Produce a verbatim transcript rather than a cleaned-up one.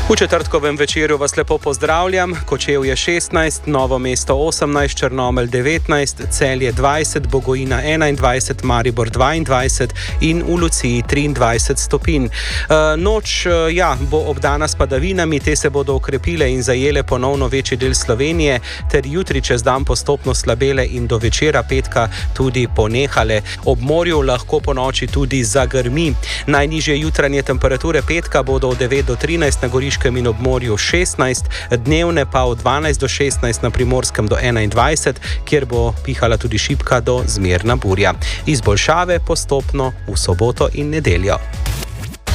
V četrtkovem večeru vas lepo pozdravljam. Kočevje šestnajst, Novo mesto osemnajst, Črnomelj devetnajst, Celje dvajset, Bogojina enaindvajset, Maribor dvaindvajset in v Luciji triindvajset stopinj. Noč ja, bo obdana s padavinami, te se bodo okrepile in zajele ponovno večji del Slovenije, ter jutri čez dan postopno slabele in do večera petka tudi ponehale. Ob morju lahko po noči tudi zagrmi. Najnižje jutranje temperature petka bodo od devet do trinajst na Goriškem in ob morju šestnajst, dnevne pa od dvanajst do šestnajst na Primorskem do enaindvajset, kjer bo pihala tudi šibka do zmerna burja. Izboljšave postopno v soboto in nedeljo.